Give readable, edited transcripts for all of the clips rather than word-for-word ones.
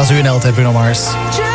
Dat is uw held, hè, Bruno Mars.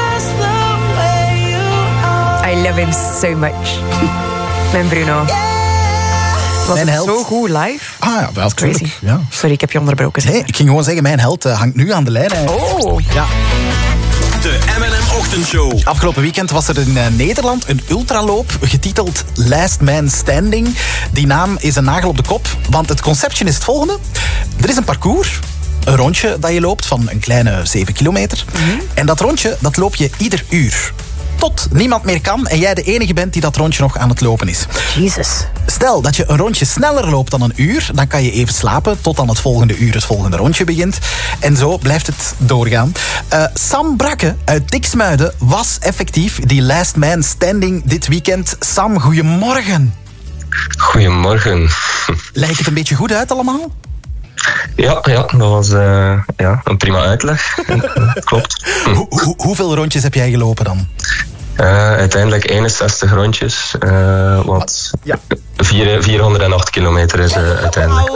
I love him so much. Mijn Bruno. Was Mijn het held. zo goed live? Ah ja, wel Crazy. tuurlijk. Ja. Sorry, ik heb je onderbroken. Zeg. Nee, ik ging gewoon zeggen, mijn held hangt nu aan de lijn. Oh. Ja. De M&M Ochtendshow. Afgelopen weekend was er in Nederland een ultraloop getiteld Last Man Standing. Die naam is een nagel op de kop, want het conceptje is het volgende. Er is een parcours, een rondje dat je loopt van een kleine 7 kilometer. En dat rondje, dat loop je ieder uur. Tot niemand meer kan en jij de enige bent die dat rondje nog aan het lopen is. Jezus. Stel dat je een rondje sneller loopt dan een uur, dan kan je even slapen tot dan het volgende uur het volgende rondje begint. En zo blijft het doorgaan. Sam Brakke uit Diksmuiden was effectief die last man standing dit weekend. Sam, goedemorgen. Goedemorgen. Lijkt het een beetje goed uit allemaal? Ja, dat was een prima uitleg. Klopt. Hoeveel rondjes heb jij gelopen dan? Uiteindelijk 61 rondjes. Wat Ja. 408 kilometer is uiteindelijk.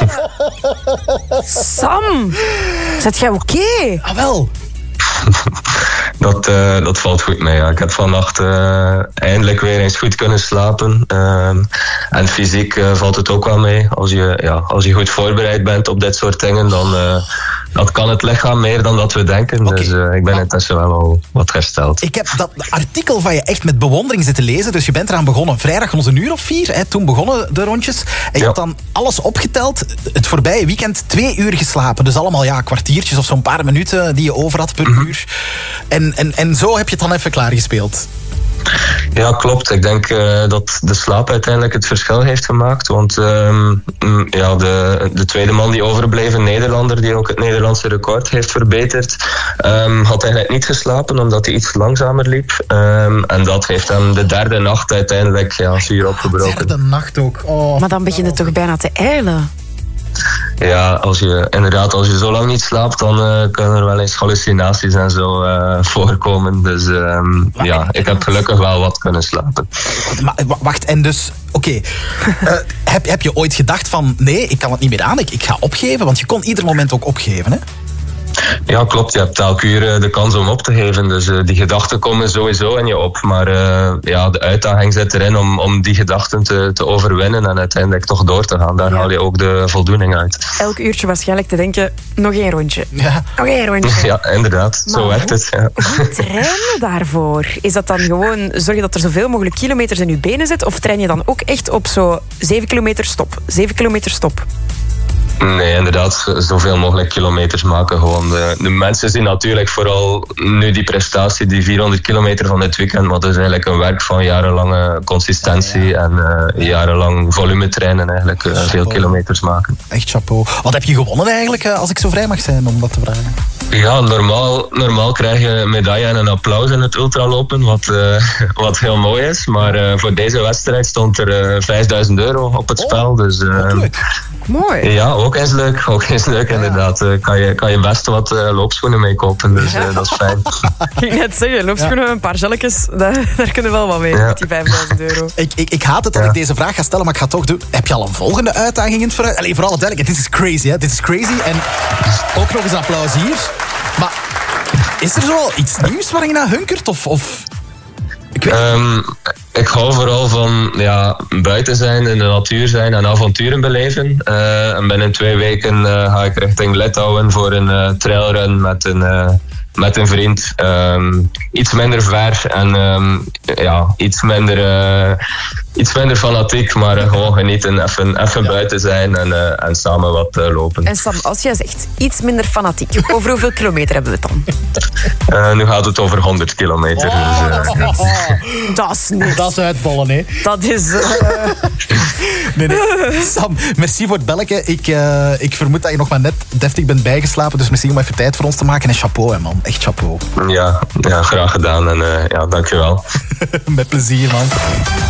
Sam, zet jij oké? Ah wel. Dat valt goed mee. Ja. Ik heb vannacht eindelijk weer eens goed kunnen slapen. En fysiek valt het ook wel mee. Als je goed voorbereid bent op dit soort dingen, dan dat kan het lichaam meer dan dat we denken. Okay. Dus ik ben intussen wel al wat hersteld. Ik heb dat artikel van je echt met bewondering zitten lezen. Dus je bent eraan begonnen vrijdag rond 1:00 hè, toen begonnen de rondjes. En je had dan alles opgeteld. Het voorbije weekend 2 uur geslapen. Dus allemaal kwartiertjes of zo'n paar minuten die je over had per uur. En zo heb je het dan even klaargespeeld. Ja, klopt. Ik denk dat de slaap uiteindelijk het verschil heeft gemaakt. Want de tweede man die overbleef, een Nederlander die ook het Nederlandse record heeft verbeterd, had eigenlijk niet geslapen omdat hij iets langzamer liep. En dat heeft hem de derde nacht uiteindelijk zuur opgebroken. Derde nacht ook. Oh. Maar dan begint het toch bijna te eilen? Ja, als je zo lang niet slaapt, dan kunnen er wel eens hallucinaties en zo voorkomen. Dus ik heb gelukkig wel wat kunnen slapen. Maar wacht, en dus, oké. Heb je ooit gedacht van, nee, ik kan het niet meer aan, ik ga opgeven? Want je kon ieder moment ook opgeven, hè? Ja, klopt. Je hebt elke uur de kans om op te geven. Dus die gedachten komen sowieso in je op. Maar de uitdaging zit erin om die gedachten te overwinnen en uiteindelijk toch door te gaan. Daar haal je ook de voldoening uit. Elk uurtje waarschijnlijk te denken, nog 1 rondje. Ja. Nog 1 rondje. Ja, inderdaad. Maar zo werkt het. Ja. Hoe train je daarvoor? Is dat dan gewoon zorgen dat er zoveel mogelijk kilometers in je benen zit? Of train je dan ook echt op zo 7 kilometer stop? 7 kilometer stop? Nee, inderdaad, zoveel mogelijk kilometers maken. Gewoon de mensen zien natuurlijk vooral nu die prestatie, die 400 kilometer van dit weekend, maar dat is eigenlijk een werk van jarenlange consistentie en jarenlang volume trainen, eigenlijk veel kilometers maken. Echt chapeau. Wat heb je gewonnen eigenlijk, als ik zo vrij mag zijn om dat te vragen? Ja, normaal krijg je een medaille en een applaus in het ultralopen, wat heel mooi is. Maar voor deze wedstrijd stond er €5.000 op het spel. Dus, ook leuk. Mooi. Ja, ook eens leuk inderdaad. Kan je best wat loopschoenen mee kopen, dus dat is fijn. Ik ging net zeggen, loopschoenen, een paar gelletjes, daar kunnen we wel wat mee met die €5.000. Ik haat het dat ik deze vraag ga stellen, maar ik ga het toch doen. Heb je al een volgende uitdaging in het vooruit? Allee, voor alle duidelijkheid, dit is crazy, hè? Dit is crazy. En ook nog eens een applaus hier. Maar is er zo al iets nieuws waar je naar hunkert? Of? Ik hou vooral van buiten zijn, in de natuur zijn en avonturen beleven. En binnen 2 weken ga ik richting Litouwen voor een trailrun met een vriend. Iets minder ver en iets minder fanatiek, maar gewoon genieten, even buiten zijn en samen wat lopen. En Sam, als jij zegt iets minder fanatiek, over hoeveel kilometer hebben we het dan? Nu gaat het over 100 kilometer. Dat is niks. Dat is uitbollen, hè? Dat is... Nee. Sam, merci voor het belletje. Ik vermoed dat je nog maar net deftig bent bijgeslapen, dus merci om even tijd voor ons te maken. En chapeau, hè, man. Echt chapeau. Ja, graag gedaan en dankjewel. Met plezier, man.